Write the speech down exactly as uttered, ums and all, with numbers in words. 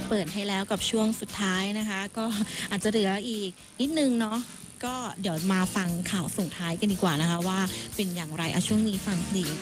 เปิดให้แล้วกับช่วงสุดท้ายนะคะก็อาจจะเหลืออีกนิดนึงเนาะก็เดี๋ยวมาฟังข่าวส่งท้ายกันดีกว่านะคะว่าเป็นอย่างไรอะช่วงนี้ฟังเพลง